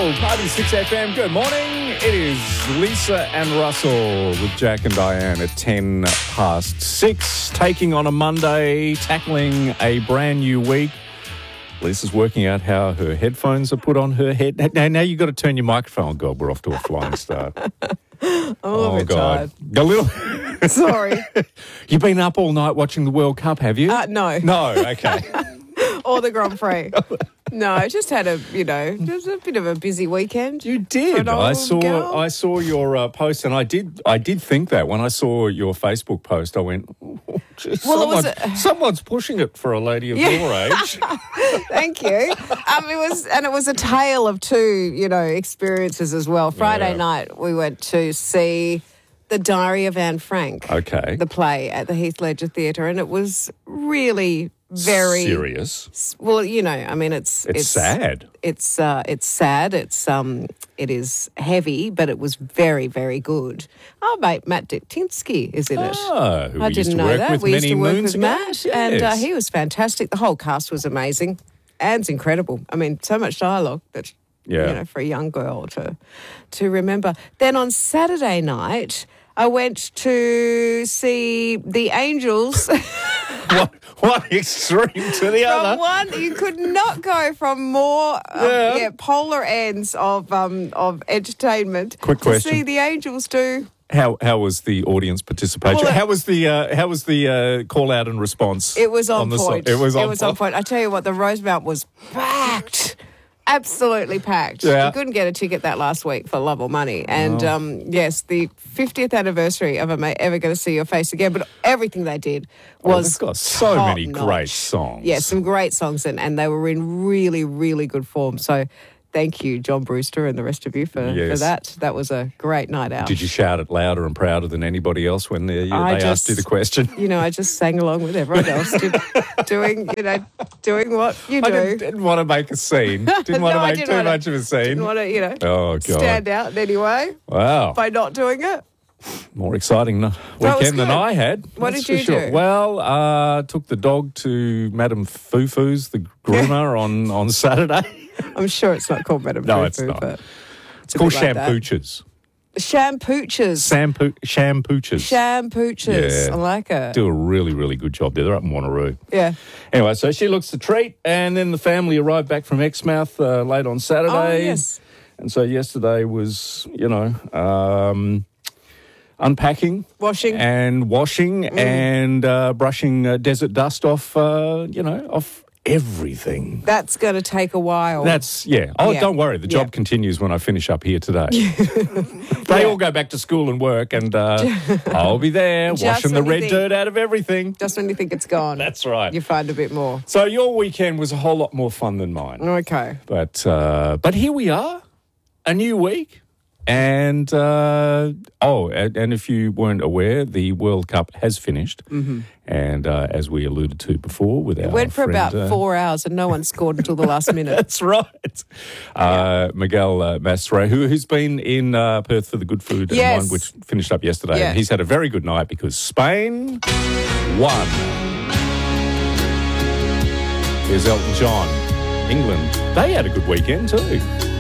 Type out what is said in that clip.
Party 6 FM. Good morning. It is Lisa and Russell with Jack and Diane at 10 past 6. Taking on a Monday, tackling a brand new week. Lisa's working out how her headphones are put on her head. Now you've got to turn your microphone on. God, we're off to a flying start. Oh, God. A little. Sorry. You've been up all night watching the World Cup, have you? No. No, okay. Or the Grand Prix. No, I just had just a bit of a busy weekend. You did. I girl. saw your post, and I did think that when I saw your Facebook post, I went, oh, geez, someone's pushing it for a lady of your age. Thank you. It was a tale of two, experiences as well. Friday night we went to see The Diary of Anne Frank. Okay. The play at the Heath Ledger Theatre, and it was really very serious. Well, it's sad. It's sad. It is heavy, but it was very, very good. Our mate Matt Diktinsky is in it. Oh, who I we used didn't to know work that. with We used many to work moons with ago. Matt, Yes. and he was fantastic. The whole cast was amazing. Anne's incredible. I mean, so much dialogue that for a young girl to remember. Then on Saturday night, I went to see the Angels. One extreme to the other. From one, you could not go from more polar ends of entertainment. Quick to question. see the Angels do. How was the audience participation? Well, how was the call out and response? It was on the point. It was on point. I tell you what, the Rosemount was packed. Absolutely packed. Yeah. You couldn't get a ticket that last week for love or money. And yes, the 50th anniversary of Ever Gonna See Your Face Again, but everything they did was they've got so many top-notch. great songs. Yeah, some great songs, and they were in really, really good form. So thank you, John Brewster and the rest of you for that. That was a great night out. Did you shout it louder and prouder than anybody else when they asked you the question? I just sang along with everyone else, doing what you do. I didn't want to make a scene. Didn't want to make too much of a scene. Didn't want to, oh, God. stand out in any way. Wow. By not doing it. More exciting was weekend than good. I had. What that's did you for sure. do? Well, took the dog to Madame Fufu's, the groomer, on Saturday. I'm sure it's not called Madame No, Fufu, it's not. but It's called bit like that. Shampoochers. Shampoochers. Shampoochers. Shampoochers. Yeah. I like it. Do a really, really good job there. They're up in Wanneroo. Yeah. Anyway, so she looks the treat, and then the family arrived back from Exmouth late on Saturday. Oh, yes. And so yesterday was, unpacking. Washing. And washing and brushing desert dust off, off everything. That's going to take a while. Don't worry. The job continues when I finish up here today. They all go back to school and work, and I'll be there washing the red dirt out of everything. Just when you think it's gone. That's right. You find a bit more. So your weekend was a whole lot more fun than mine. Okay. But here we are, a new week. And, and if you weren't aware, the World Cup has finished. Mm-hmm. And as we alluded to before with our Went for friend, about 4 hours and no one scored until the last minute. That's right. Miguel Mastre, who's been in Perth for the Good Food and Yes. Wine, which finished up yesterday. Yes. And he's had a very good night because Spain won. Here's Elton John. England, they had a good weekend too.